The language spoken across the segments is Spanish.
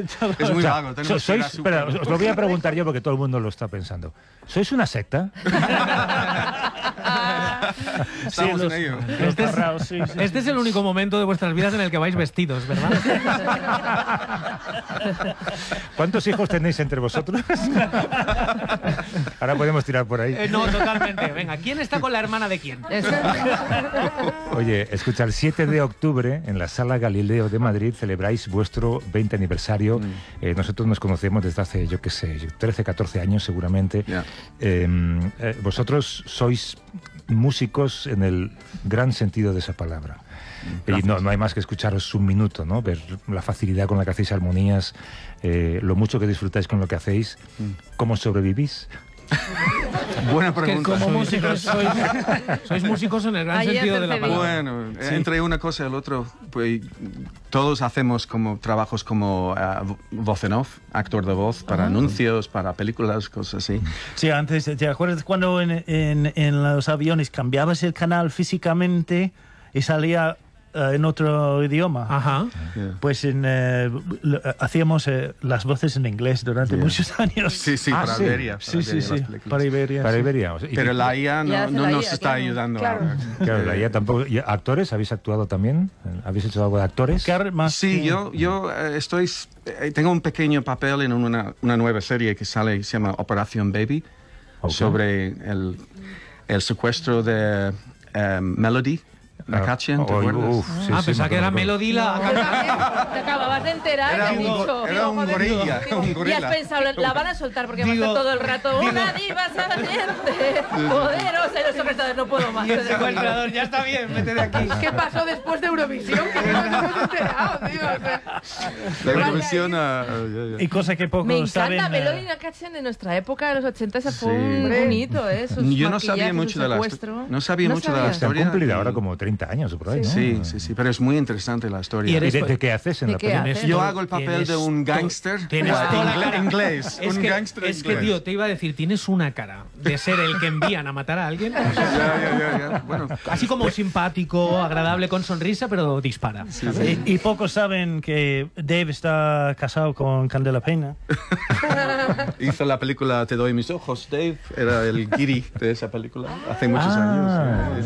Es muy vago. Espera, os lo voy a preguntar yo porque todo el mundo lo está pensando. ¿Sois una secta? Estamos en ello. Este es el único momento de vuestras vidas en el que vais vestidos, ¿verdad? ¿Cuántos hijos tenéis entre vosotros? Ahora podemos tirar por ahí. No, totalmente. Venga, ¿quién está con la hermana de quién? Oye, escucha, el 7 de octubre en la Sala Galileo de Madrid celebráis vuestro 20 aniversario. Nosotros nos conocemos desde hace, yo qué sé, 13, 14 años seguramente. Yeah. Vosotros sois músicos en el gran sentido de esa palabra. Y no hay más que escucharos un minuto, ¿no? Ver la facilidad con la que hacéis armonías, lo mucho que disfrutáis con lo que hacéis. ¿Cómo sobrevivís? Buena pregunta. Que como músicos sois músicos en el gran sentido de la palabra. Bueno, entre una cosa y el otro, pues todos hacemos como trabajos como voz en off, actor de voz para anuncios, para películas, cosas así. Sí, antes, ¿te acuerdas cuando en los aviones cambiabas el canal físicamente y salía en otro idioma? Ajá. Pues hacíamos las voces en inglés durante muchos años. Sí, para Iberia. Para Iberia. Para Iberia. Pero la IA no nos está ayudando. Claro. Claro, la IA tampoco. ¿Y actores? ¿Habéis actuado también? ¿Habéis hecho algo de actores? Sí, yo tengo un pequeño papel en una nueva serie que se llama Operación Baby, sobre el secuestro de Melody. La Kachin, ¿te acuerdas? Pensaba que era Melody la... Te acababas de enterar y has dicho... Era un gorilla. Y has pensado, la van a soltar porque va a estar todo el rato una diva saliente, poderosa, y los secretarios no puedo más. Y el secuestrador, ya está bien, vete de aquí. ¿Qué pasó después de Eurovisión? Que no nos hemos enterado, tío. La Eurovisión... Y cosa que pocos Me saben... encanta Melody la Kachin de nuestra época de los 80, ese fue un hito, ¿eh? Yo no sabía mucho de la historia. No sabía mucho de la Se han historia. cumplido ahora como 30 años o por ahí, ¿no? Sí, pero es muy interesante la historia. ¿Y de qué haces en la película? Yo hago el papel de un gángster inglés. Es que, tío, te iba a decir, tienes una cara de ser el que envían a matar a alguien. Bueno, así como simpático, agradable, con sonrisa, pero dispara. Y pocos saben que Dave está casado con Candela Peña. Hizo la película Te doy mis ojos, Dave. Era el guiri de esa película hace muchos años.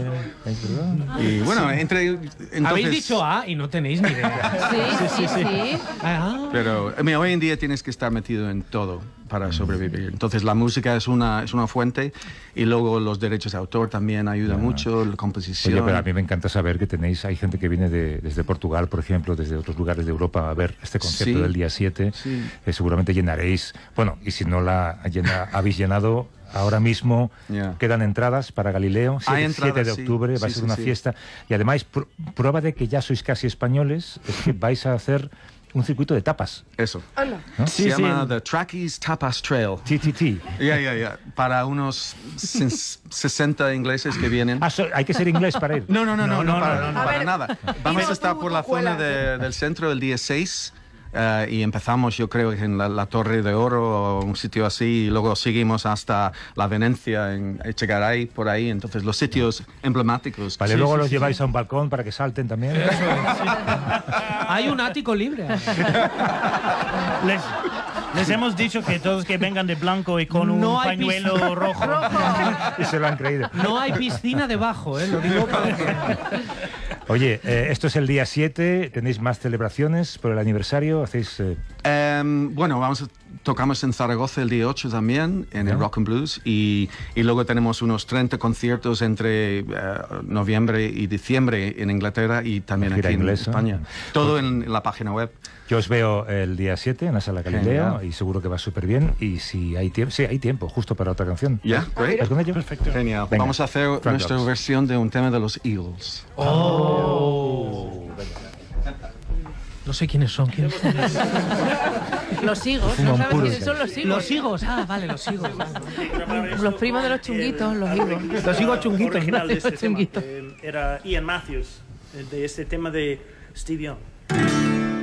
Y bueno, entonces... Habéis dicho A y no tenéis ni idea. Sí. Pero hoy en día tienes que estar metido en todo para sobrevivir. Entonces la música es una fuente y luego los derechos de autor también ayudan mucho, la composición. Oye, pero a mí me encanta saber que hay gente que viene desde Portugal, por ejemplo, desde otros lugares de Europa a ver este concierto del día 7. Seguramente llenaréis, bueno, y si no habéis llenado... Ahora mismo quedan entradas para Galileo, 7 de octubre, va a ser una fiesta. Y además, prueba de que ya sois casi españoles, es que vais a hacer un circuito de tapas. Eso. ¿No? Se llama The Trackies Tapas Trail. TTT. Para unos 60 ingleses que vienen. Hay que ser inglés para ir. No, para nada. Vamos a estar por la zona del centro el día 6. Y empezamos, yo creo, en la Torre de Oro o un sitio así, y luego seguimos hasta la Venecia, en Echegaray, por ahí. Entonces, los sitios emblemáticos. Vale, luego los lleváis a un balcón para que salten también. Hay un ático libre. Les hemos dicho que todos que vengan de blanco y con un pañuelo rojo. Y se lo han creído. No hay piscina debajo, lo digo para... Oye, esto es el día 7, ¿tenéis más celebraciones por el aniversario? ¿Hacéis...? Bueno, tocamos en Zaragoza el día 8 también, en el Rock and Blues, y luego tenemos unos 30 conciertos entre noviembre y diciembre en Inglaterra y también aquí en España. Todo en la página web. Yo os veo el día 7 en la Sala Galileo y seguro que va súper bien. Y si hay tiempo, hay tiempo justo para otra canción. Great. ¿Estás con ello? Perfecto. Genial. Venga. Vamos a hacer nuestra versión de un tema de los Eagles. No sé quiénes son. Los higos, ¿no sabes quiénes son los higos? Los higos, vale, los higos. Los primos de los chunguitos, los higos. Los higos chunguitos. Original de este tema, era Ian Matthews, de este tema de Steve Young.